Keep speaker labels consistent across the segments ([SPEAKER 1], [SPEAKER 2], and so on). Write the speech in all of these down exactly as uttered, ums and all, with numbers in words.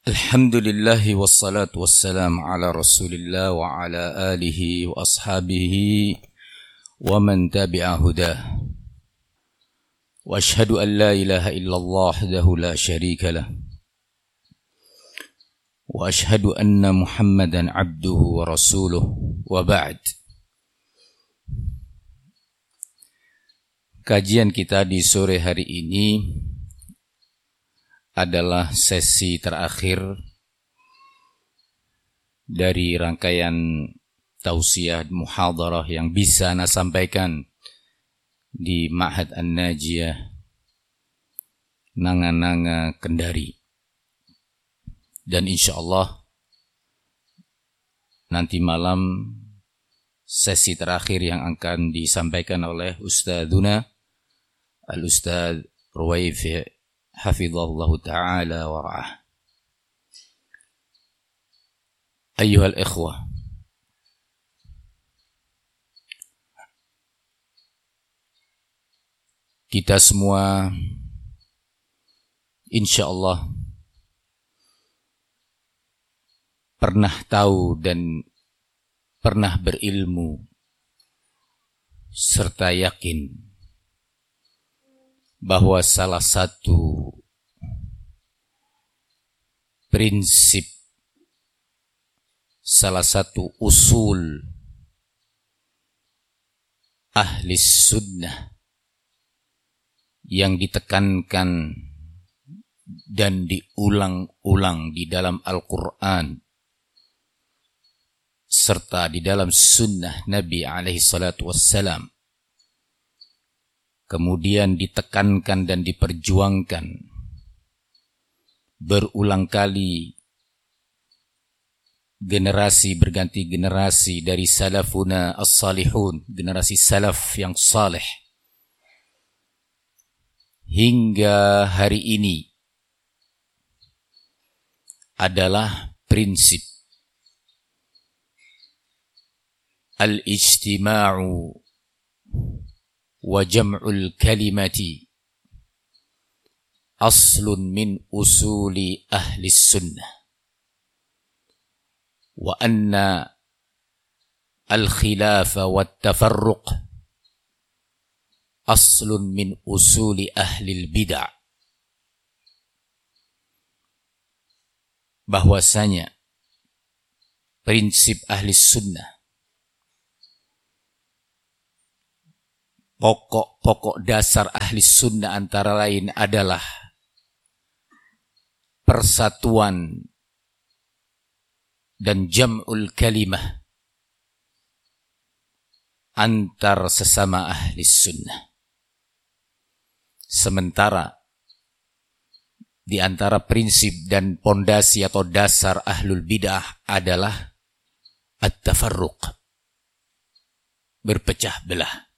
[SPEAKER 1] Alhamdulillah wassalatu wassalam ala rasulillah wa ala alihi wa ashabihi wa man tabi'a hudah. Wa ashhadu an la ilaha illallah wahdahu la syarika lah. Wa ashhadu anna Muhammadan abduhu wa rasuluh wa ba'd. Kajian kita di sore hari ini adalah sesi terakhir dari rangkaian tausiah muhadarah yang bisa Ana sampaikan di Ma'had An-Najiyah Nanga-Nanga Kendari. Dan insyaallah nanti malam sesi terakhir yang akan disampaikan oleh Ustadzuna Al-Ustadz Ruwaifi hafizallahu ta'ala wa ra'ah. Ayyuhal ikhwah, kita semua insyaallah pernah tahu dan pernah berilmu serta yakin bahwa salah satu prinsip, salah satu usul ahli sunnah yang ditekankan dan diulang-ulang di dalam Al-Quran serta di dalam sunnah Nabi alaihi salatu wassalam, kemudian ditekankan dan diperjuangkan berulang kali, generasi berganti generasi dari salafuna as-salihun, generasi salaf yang saleh, hingga hari ini adalah prinsip al-ijtima'u wa jam'ul kalimati aslun min usuli ahli sunnah, wa anna al-khilafa wa tafarruq aslun min usuli ahli bid'ah. Bahwasanya prinsip ahli sunnah, pokok-pokok dasar ahli sunnah antara lain adalah persatuan dan jam'ul kalimah antar sesama ahli sunnah. Sementara di antara prinsip dan pondasi atau dasar ahlul bid'ah adalah at-tafarruq, berpecah belah.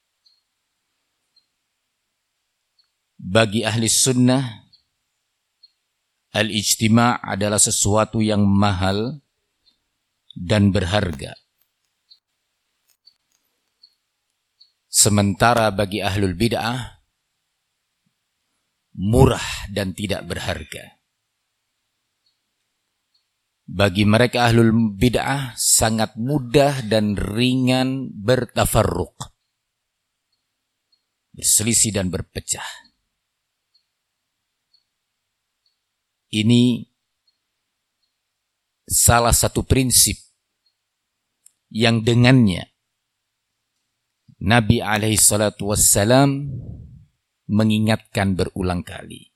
[SPEAKER 1] Bagi ahli sunnah, al-ijtima' adalah sesuatu yang mahal dan berharga. Sementara bagi ahlul bid'ah, murah dan tidak berharga. Bagi mereka ahlul bid'ah sangat mudah dan ringan bertafarruq, berselisih dan berpecah. Ini salah satu prinsip yang dengannya Nabi alaihi salatu wassalam mengingatkan berulang kali.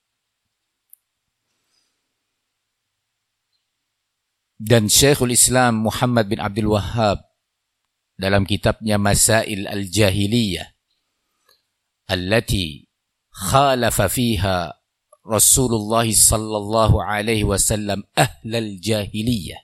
[SPEAKER 1] Dan Syekhul Islam Muhammad bin Abdul Wahhab dalam kitabnya Masail al-Jahiliyah allati khalafa fiha Rasulullah sallallahu alaihi wasallam ahlal jahiliyah,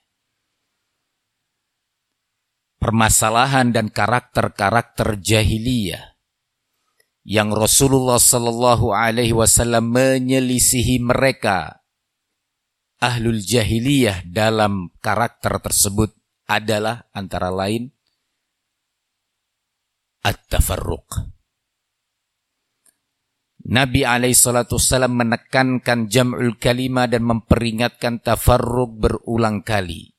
[SPEAKER 1] permasalahan dan karakter-karakter jahiliyah yang Rasulullah sallallahu alaihi wasallam menyelisihi mereka, ahlul jahiliyah dalam karakter tersebut adalah antara lain at-tafarruq. Nabi alaihi salatu wassalam menekankan jam'ul kalimah dan memperingatkan tafarruq berulang kali.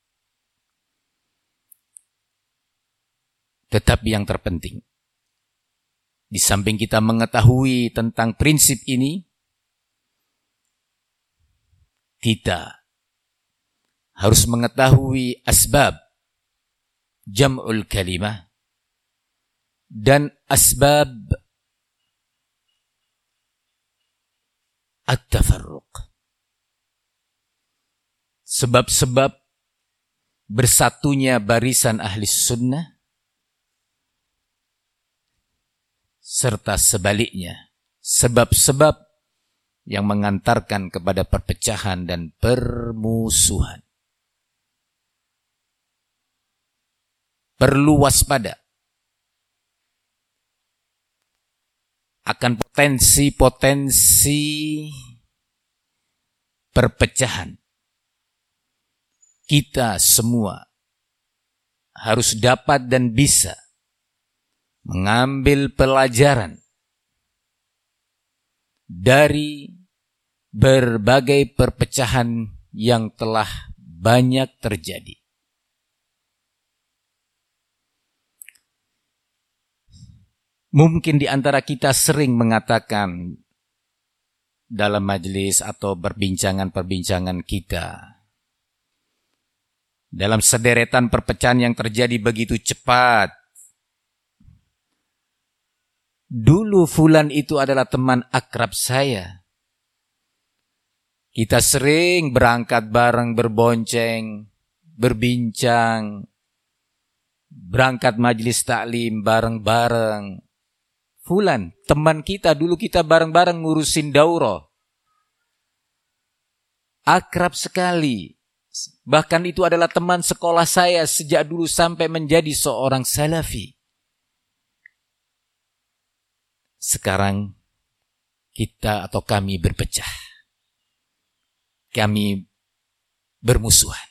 [SPEAKER 1] Tetapi yang terpenting, di samping kita mengetahui tentang prinsip ini, kita harus mengetahui asbab jam'ul kalimah dan asbab at-tafarruq. Sebab-sebab bersatunya barisan ahli sunnah serta sebaliknya sebab-sebab yang mengantarkan kepada perpecahan dan permusuhan. Perlu waspada akan potensi-potensi perpecahan. Kita semua harus dapat dan bisa mengambil pelajaran dari berbagai perpecahan yang telah banyak terjadi. Mungkin di antara kita sering mengatakan dalam majelis atau perbincangan-perbincangan kita, dalam sederetan perpecahan yang terjadi begitu cepat, dulu fulan itu adalah teman akrab saya. Kita sering berangkat bareng, berbonceng, berbincang, berangkat majelis taklim bareng-bareng. Fulan, teman kita, dulu kita bareng-bareng ngurusin daurah. Akrab sekali. Bahkan itu adalah teman sekolah saya sejak dulu sampai menjadi seorang salafi. Sekarang kita atau kami berpecah. Kami bermusuhan.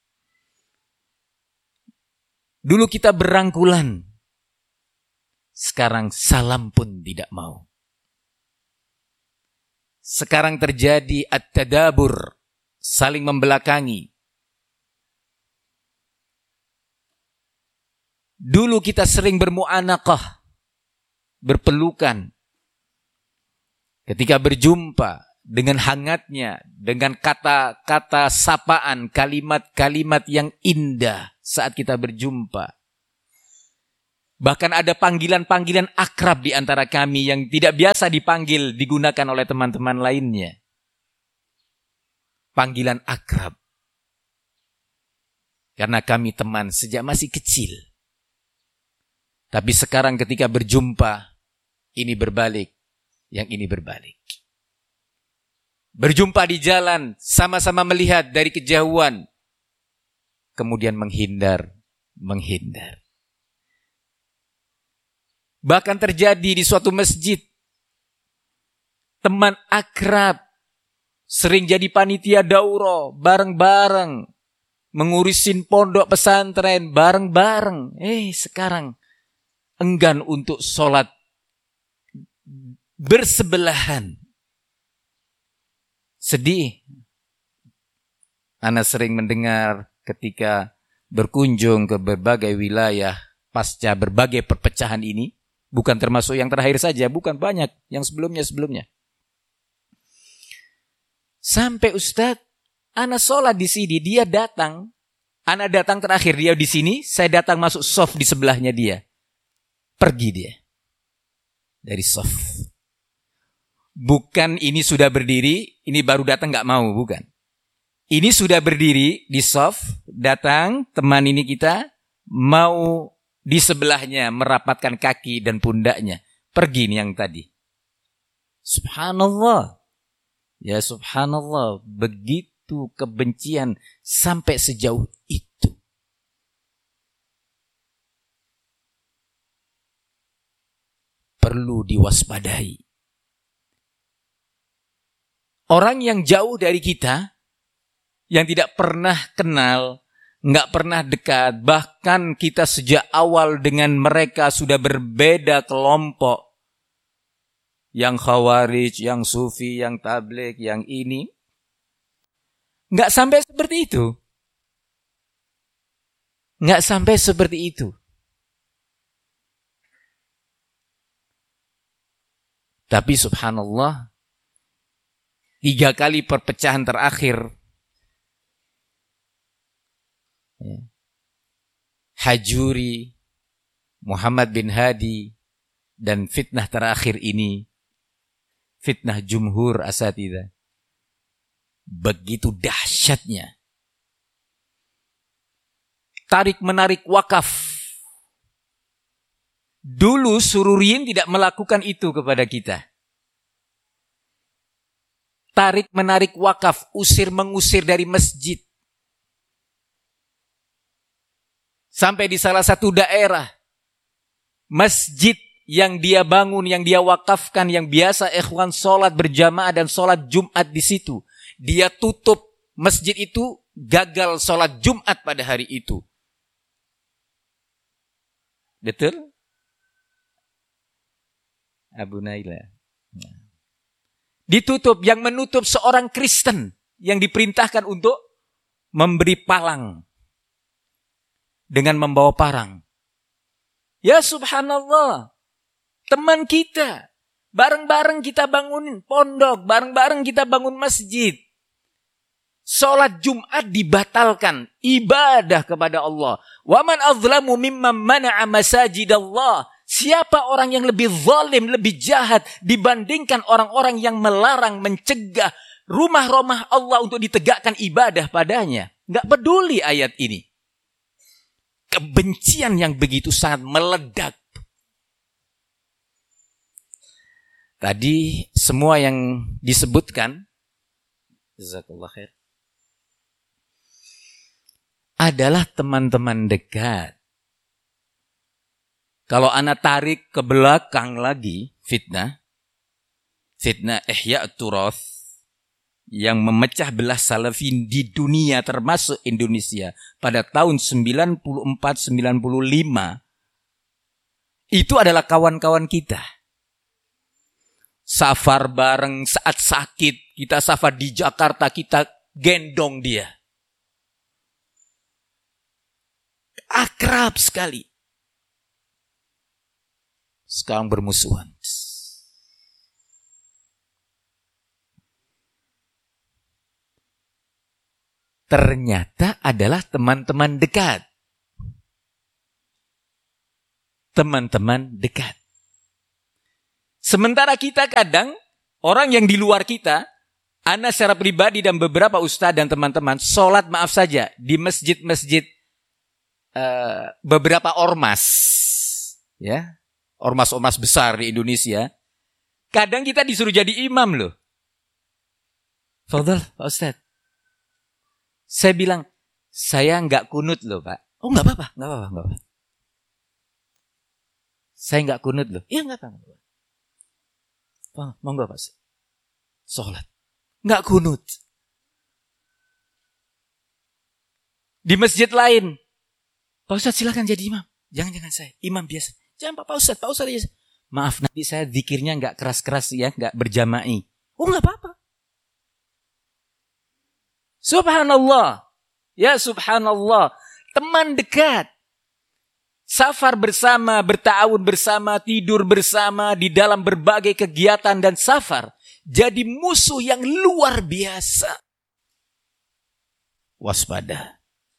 [SPEAKER 1] Dulu kita berangkulan. Sekarang salam pun tidak mau. Sekarang terjadi at-tadabur, saling membelakangi. Dulu kita sering bermu'anaqah, berpelukan. Ketika berjumpa dengan hangatnya, dengan kata-kata sapaan, kalimat-kalimat yang indah saat kita berjumpa. Bahkan ada panggilan-panggilan akrab di antara kami yang tidak biasa dipanggil, digunakan oleh teman-teman lainnya. Panggilan akrab. Karena kami teman sejak masih kecil. Tapi sekarang ketika berjumpa, ini berbalik, yang ini berbalik. Berjumpa di jalan, sama-sama melihat dari kejauhan. Kemudian menghindar, menghindar. Bahkan terjadi di suatu masjid. Teman akrab. Sering jadi panitia daurah. Bareng-bareng. Mengurusin pondok pesantren. Bareng-bareng. Eh sekarang. Enggan untuk sholat. Bersebelahan. Sedih. Ana sering mendengar ketika berkunjung ke berbagai wilayah. Pasca berbagai perpecahan ini. Bukan termasuk yang terakhir saja, bukan banyak yang sebelumnya-sebelumnya. Sampai Ustadz, ana sholat di sini, dia datang. Ana datang terakhir, dia di sini, saya datang masuk soft di sebelahnya dia. Pergi dia. Dari soft. Bukan ini sudah berdiri, ini baru datang gak mau, bukan. Ini sudah berdiri di soft, datang, teman ini kita, mau di sebelahnya merapatkan kaki dan pundaknya. Pergi nih yang tadi. Subhanallah. Ya subhanallah. Begitu kebencian sampai sejauh itu. Perlu diwaspadai. Orang yang jauh dari kita, yang tidak pernah kenal, nggak pernah dekat, bahkan kita sejak awal dengan mereka sudah berbeda kelompok. yang khawarij, yang sufi, yang tabligh, yang ini. Nggak sampai seperti itu. Nggak sampai seperti itu. Tapi subhanallah, tiga kali perpecahan terakhir, ya, Hajuri, Muhammad bin Hadi, dan fitnah terakhir ini, fitnah jumhur asatidzah, begitu dahsyatnya. Tarik menarik wakaf. Dulu Sururiyin tidak melakukan itu kepada kita. Tarik menarik wakaf, usir mengusir dari masjid. Sampai di salah satu daerah, masjid yang dia bangun, yang dia wakafkan, yang biasa ikhwan sholat berjamaah dan sholat Jumat di situ, dia tutup masjid itu, gagal sholat Jumat pada hari itu. Betul? Abu Naila. Ditutup, yang menutup seorang Kristen yang diperintahkan untuk memberi palang dengan membawa parang. Ya subhanallah, teman kita, bareng-bareng kita bangunin pondok, bareng-bareng kita bangun masjid. Salat Jumat dibatalkan, ibadah kepada Allah. Wa man azlamu mimman mana'a masajidallah. Siapa orang yang lebih zalim, lebih jahat dibandingkan orang-orang yang melarang, mencegah rumah-rumah Allah untuk ditegakkan ibadah padanya? Enggak peduli ayat ini. Kebencian yang begitu sangat meledak. Tadi semua yang disebutkan, jazakallah khair, adalah teman-teman dekat. Kalau ana tarik ke belakang lagi, fitnah, fitnah Ihya' Turath yang memecah belah salafin di dunia termasuk Indonesia pada tahun sembilan puluh empat sembilan puluh lima, itu adalah kawan-kawan kita. Safar bareng saat sakit, kita safar di Jakarta, kita gendong dia. Akrab sekali. Sekarang bermusuhan. Ternyata adalah teman-teman dekat. Teman-teman dekat. Sementara kita kadang, orang yang di luar kita, ana secara pribadi dan beberapa ustadz dan teman-teman, sholat maaf saja, di masjid-masjid uh, beberapa ormas, ya, ormas-ormas besar di Indonesia, kadang kita disuruh jadi imam loh. Fadhal, Pak Ustadz. Saya bilang, saya enggak kunut loh Pak. Oh enggak apa-apa, enggak apa-apa, enggak apa-apa. Saya enggak kunut loh. Iya enggak apa-apa. Bang, monggo Pak Ustadz. Sholat. Enggak kunut. Di masjid lain, Pak Ustadz silakan jadi imam. Jangan-jangan saya, imam biasa. Jangan Pak Ustadz, Pak Ustadz aja. Maaf nanti saya zikirnya enggak keras-keras ya, enggak berjama'i. Oh enggak apa-apa. Subhanallah. Ya subhanallah. Teman dekat. Safar bersama, berta'awun bersama, tidur bersama, di dalam berbagai kegiatan dan safar. Jadi musuh yang luar biasa. Waspada.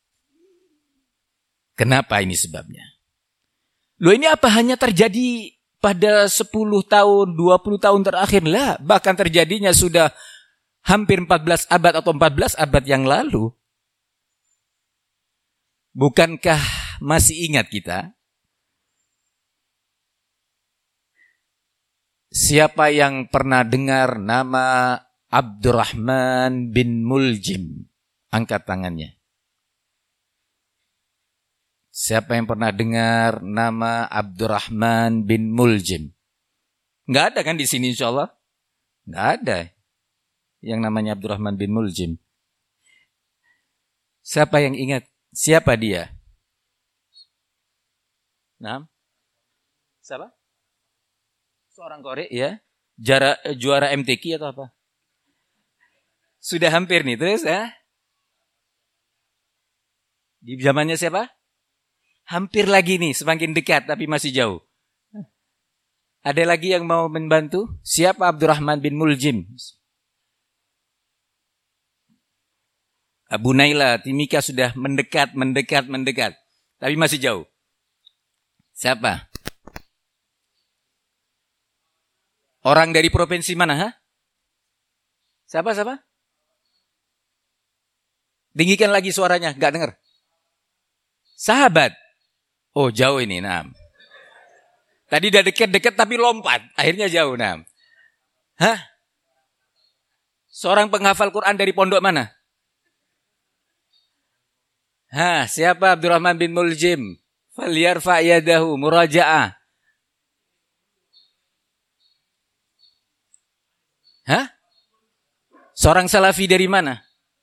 [SPEAKER 1] Kenapa ini sebabnya? Loh ini apa hanya terjadi pada sepuluh tahun, dua puluh tahun terakhir? Lah, bahkan terjadinya sudah hampir empat belas abad atau empat belas abad yang lalu. Bukankah masih ingat kita? Siapa yang pernah dengar nama Abdurrahman bin Muljim? Angkat tangannya. Siapa yang pernah dengar nama Abdurrahman bin Muljim? Enggak ada kan di sini insyaallah? Enggak ada yang namanya Abdurrahman bin Muljim. Siapa yang ingat? Siapa dia? Nah, siapa? Seorang Korek ya. Jara, juara M T Q atau apa? Sudah hampir nih, terus ya. Di zamannya siapa? Hampir lagi nih, semakin dekat tapi masih jauh. Ada lagi yang mau membantu? Siapa Abdurrahman bin Muljim? Abu Naila, Timika sudah mendekat, mendekat, mendekat. Tapi masih jauh. Siapa? Orang dari provinsi mana? Ha? Siapa, siapa? Tinggikan lagi suaranya, nggak dengar. Sahabat. Oh, jauh ini, nah. Tadi udah dekat-dekat tapi lompat, akhirnya jauh, nah. Hah? Seorang penghafal Quran dari pondok mana? Hah, siapa Abdurrahman bin Muljim? Falyarfa yadahu muraja'ah. Hah? Seorang salafi dari mana?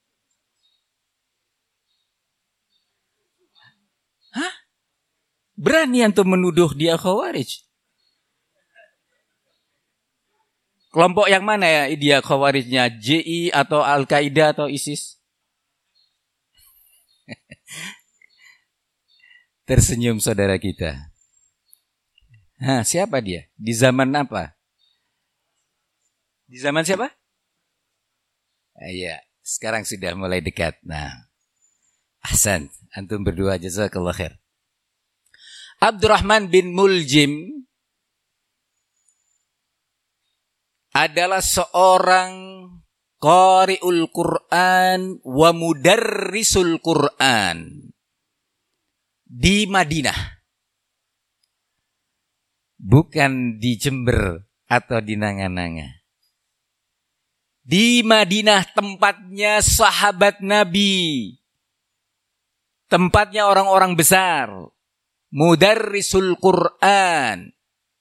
[SPEAKER 1] Hah? Berani antum menuduh dia khawarij? Kelompok yang mana ya dia khawarijnya? J I atau Al-Qaeda atau ISIS? Tersenyum saudara kita. Hah, siapa dia? Di zaman apa? Di zaman siapa? Iya, sekarang sudah mulai dekat. Nah, ahsan, antum berdua jazakallah khair. Abdurrahman bin Muljim adalah seorang qari'ul Quran wa mudarrisul Quran di Madinah. Bukan di Jember atau di Nanga-Nanga. Di Madinah tempatnya sahabat Nabi. Tempatnya orang-orang besar. Mudarrisul Quran.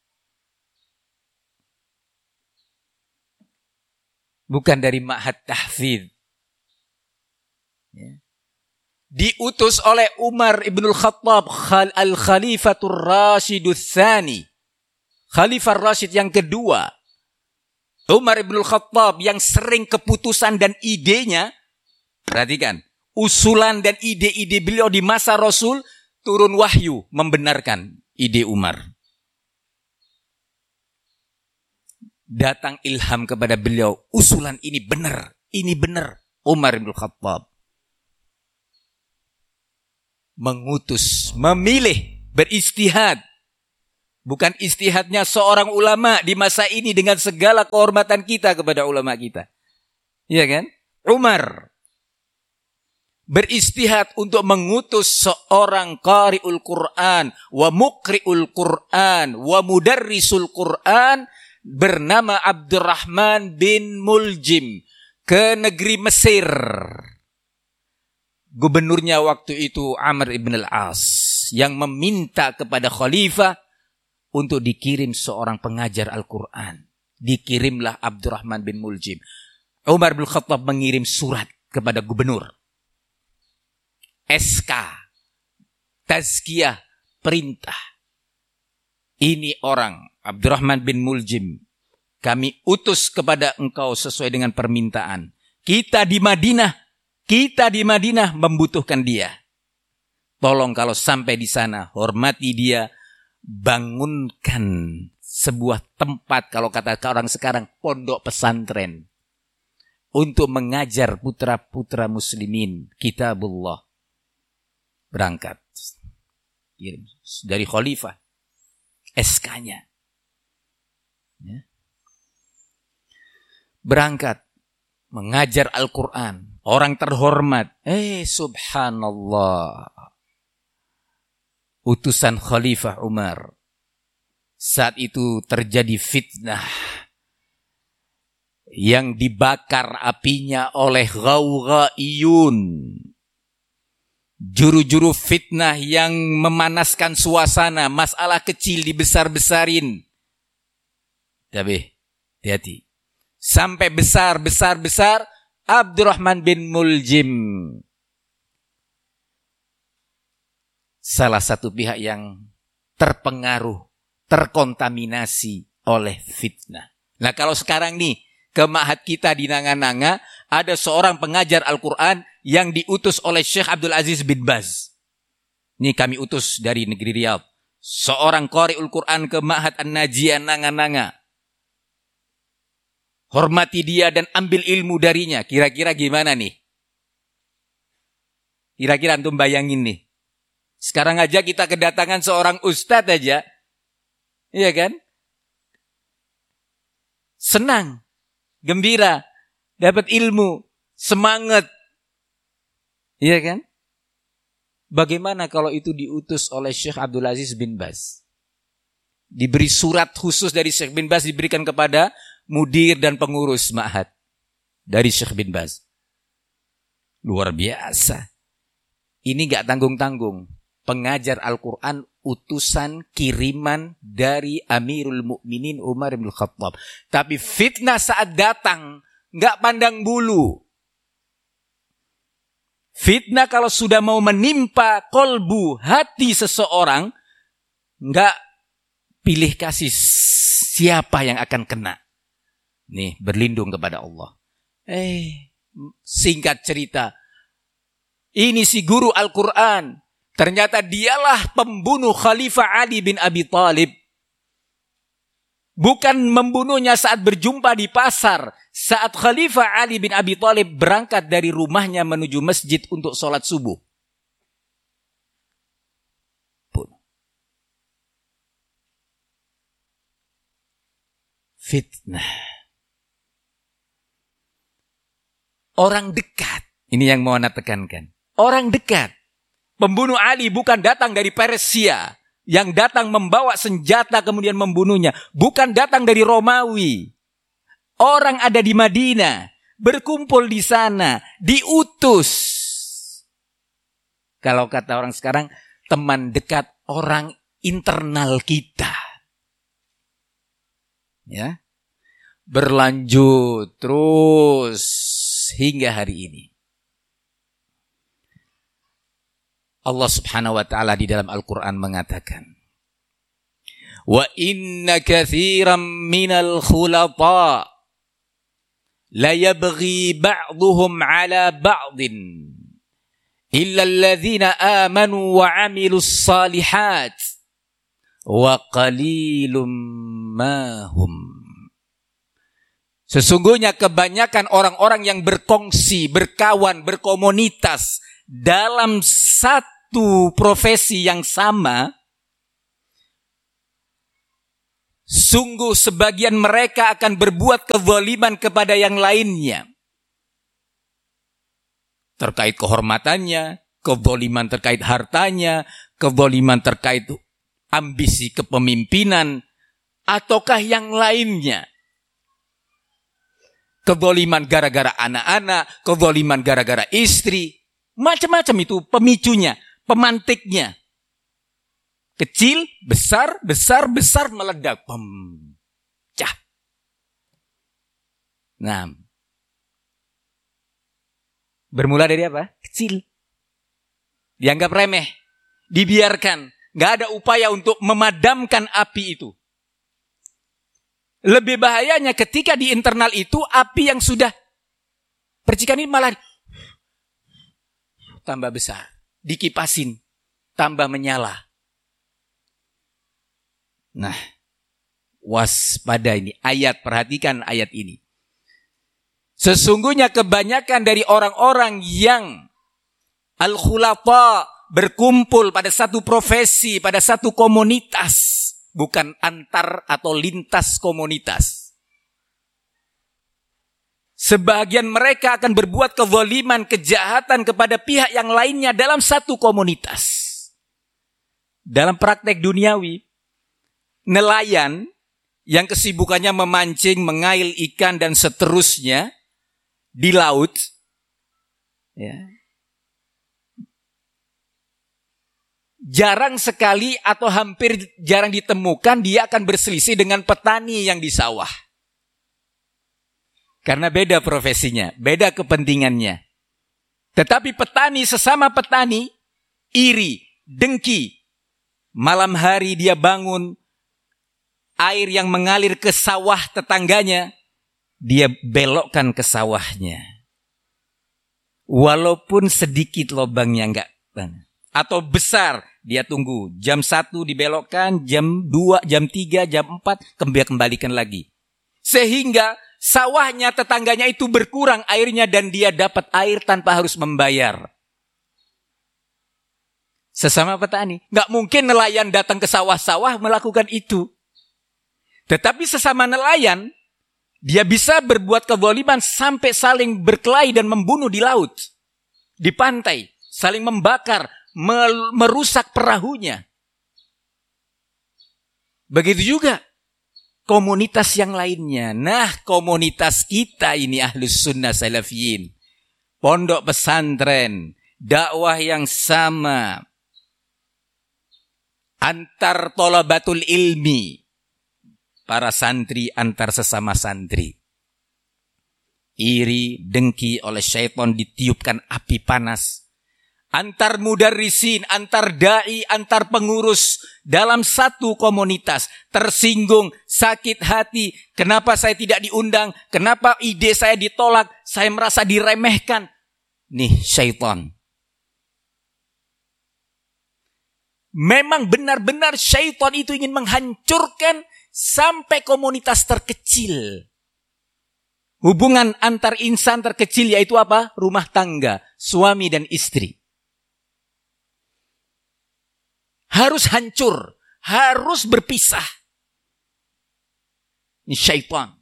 [SPEAKER 1] Bukan dari ma'had tahfidz. Ya. Diutus oleh Umar ibn al-Khattab al-Khalifatul Rashidul Tsani. Khalifah Rashid yang kedua. Umar ibn al-Khattab yang sering keputusan dan idenya, perhatikan, usulan dan ide-ide beliau di masa Rasul, turun wahyu membenarkan ide Umar. Datang ilham kepada beliau, usulan ini benar, ini benar. Umar ibn al-Khattab mengutus, memilih, beristihad. Bukan istihadnya seorang ulama di masa ini dengan segala kehormatan kita kepada ulama kita. Iya kan? Umar beristihad untuk mengutus seorang qari'ul Quran wa muqri'ul Quran wa mudarrisul Quran bernama Abdurrahman bin Muljim ke negeri Mesir. Gubernurnya waktu itu Amr ibn al-As yang meminta kepada khalifah untuk dikirim seorang pengajar Al-Quran. Dikirimlah Abdurrahman bin Muljim. Umar bin Khattab mengirim surat kepada gubernur. S K. Tazkiyah. Perintah. Ini orang, Abdurrahman bin Muljim. Kami utus kepada engkau sesuai dengan permintaan. Kita di Madinah. Kita di Madinah membutuhkan dia. Tolong kalau sampai di sana, hormati dia. Bangunkan sebuah tempat, kalau kata orang sekarang, pondok pesantren untuk mengajar putra-putra muslimin kitabullah. Berangkat dari khalifah S K-nya ya. Berangkat mengajar Al-Quran, orang terhormat. Eh subhanallah, utusan Khalifah Umar. Saat itu terjadi fitnah yang dibakar apinya oleh ghawghaiyun. Juru-juru fitnah yang memanaskan suasana, masalah kecil dibesar-besarin. Tapi hati-hati. Sampai besar, besar, besar, Abdurrahman bin Muljim salah satu pihak yang terpengaruh, terkontaminasi oleh fitnah. Nah kalau sekarang nih, ke ma'had kita di Nanga-Nanga, ada seorang pengajar Al-Quran yang diutus oleh Syekh Abdul Aziz bin Baz. Ini kami utus dari negeri Riyadh. Seorang qari'ul Quran ke ma'had An-Najiyah Nanga-Nanga. Hormati dia dan ambil ilmu darinya. Kira-kira gimana nih? Kira-kira antum bayangin nih. Sekarang aja kita kedatangan seorang ustadz aja. Iya kan? Senang. Gembira. Dapat ilmu. Semangat. Iya kan? Bagaimana kalau itu diutus oleh Syekh Abdul Aziz bin Baz? Diberi surat khusus dari Syekh bin Baz diberikan kepada mudir dan pengurus ma'had dari Syekh bin Baz. Luar biasa. Ini gak tanggung-tanggung. Pengajar Al-Quran utusan kiriman dari Amirul Mukminin Umar bin Khattab. Tapi fitnah saat datang gak pandang bulu. Fitnah kalau sudah mau menimpa kolbu hati seseorang, gak pilih kasih siapa yang akan kena. Nih, berlindung kepada Allah. Eh, singkat cerita. Ini si guru Al-Quran. Ternyata dialah pembunuh Khalifah Ali bin Abi Thalib. Bukan membunuhnya saat berjumpa di pasar. Saat Khalifah Ali bin Abi Thalib berangkat dari rumahnya menuju masjid untuk sholat subuh. Bunuh. Fitnah. Orang dekat. Ini yang mau Anda tekankan. Orang dekat. Pembunuh Ali bukan datang dari Persia. Yang datang membawa senjata kemudian membunuhnya. Bukan datang dari Romawi. Orang ada di Madinah. Berkumpul di sana. Diutus. Kalau kata orang sekarang, teman dekat orang internal kita. Ya. Berlanjut terus hingga hari ini. Allah Subhanahu wa taala di dalam Al-Qur'an mengatakan, "Wa inna katsiran minal khulata la yabghi ba'dhum 'ala ba'din illa alladhina amanu wa 'amilus salihat wa qalilum ma hum." Sesungguhnya kebanyakan orang-orang yang berkongsi, berkawan, berkomunitas dalam satu profesi yang sama, sungguh sebagian mereka akan berbuat kezaliman kepada yang lainnya. Terkait kehormatannya, kezaliman terkait hartanya, kezaliman terkait ambisi kepemimpinan, ataukah yang lainnya. Kezaliman gara-gara anak-anak, kezaliman gara-gara istri. Macam-macam itu pemicunya, pemantiknya. Kecil, besar, besar, besar meledak. Pecah. Nah. Bermula dari apa? Kecil. Dianggap remeh. Dibiarkan. Gak ada upaya untuk memadamkan api itu. Lebih bahayanya ketika di internal itu api yang sudah percikan ini malah tambah besar. Dikipasin. Tambah menyala. Nah. Waspada ini. Ayat. Perhatikan ayat ini. Sesungguhnya kebanyakan dari orang-orang yang al-khulata berkumpul pada satu profesi, pada satu komunitas. Bukan antar atau lintas komunitas. Sebagian mereka akan berbuat kezaliman, kejahatan kepada pihak yang lainnya dalam satu komunitas. Dalam praktek duniawi, nelayan yang kesibukannya memancing, mengail ikan dan seterusnya di laut, ya, jarang sekali atau hampir jarang ditemukan dia akan berselisih dengan petani yang di sawah. Karena beda profesinya, beda kepentingannya. Tetapi petani sesama petani, iri, dengki. Malam hari dia bangun, air yang mengalir ke sawah tetangganya, dia belokkan ke sawahnya. Walaupun sedikit lubangnya enggak banget. Atau besar, dia tunggu. Jam satu dibelokkan, jam dua, jam tiga, jam empat, kembalikan lagi. Sehingga sawahnya tetangganya itu berkurang airnya dan dia dapat air tanpa harus membayar. Sesama petani, nggak mungkin nelayan datang ke sawah-sawah melakukan itu. Tetapi sesama nelayan, dia bisa berbuat kezaliman sampai saling berkelahi dan membunuh di laut, di pantai, saling membakar, merusak perahunya. Begitu juga komunitas yang lainnya. Nah, komunitas kita ini Ahlus Sunnah Salafiyin, pondok pesantren, dakwah yang sama, antar thalabatul ilmi, para santri antar sesama santri. Iri, dengki oleh syaitan ditiupkan api panas. Antar mudarrisin, antar da'i, antar pengurus dalam satu komunitas. Tersinggung, sakit hati. Kenapa saya tidak diundang? Kenapa ide saya ditolak? Saya merasa diremehkan. Nih syaitan. Memang benar-benar syaitan itu ingin menghancurkan sampai komunitas terkecil. Hubungan antar insan terkecil yaitu apa? Rumah tangga, suami dan istri. Harus hancur, harus berpisah. Ini syaitan.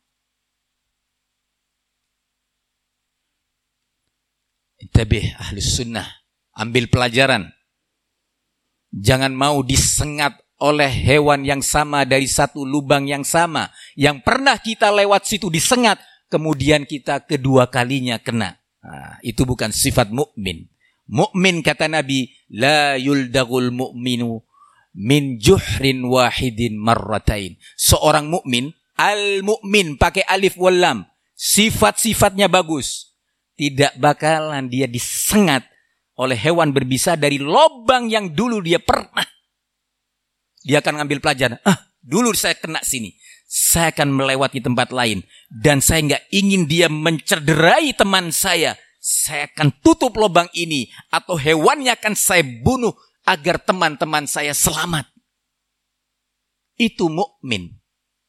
[SPEAKER 1] Intabih Ahlus Sunnah, ambil pelajaran. Jangan mau disengat oleh hewan yang sama dari satu lubang yang sama. Yang pernah kita lewat situ disengat, kemudian kita kedua kalinya kena. Nah, itu bukan sifat mukmin. Mukmin kata Nabi, la yuldagul mu'minu min juhrin wahidin marratain. Seorang mukmin, al-mukmin pakai alif wal lam, sifat-sifatnya bagus. Tidak bakalan dia disengat oleh hewan berbisa dari lubang yang dulu dia pernah. Dia akan ngambil pelajaran. Ah, dulu saya kena sini. Saya akan melewati tempat lain. Dan saya nggak ingin dia mencederai teman saya. Saya akan tutup lubang ini. Atau hewannya akan saya bunuh agar teman-teman saya selamat. Itu mukmin.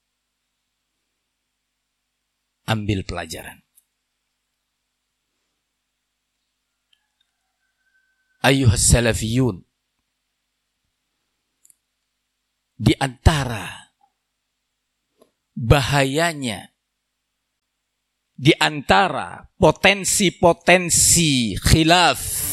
[SPEAKER 1] Ambil pelajaran. Ayyuhas salafiyun. Di antara bahayanya, di antara potensi-potensi khilaf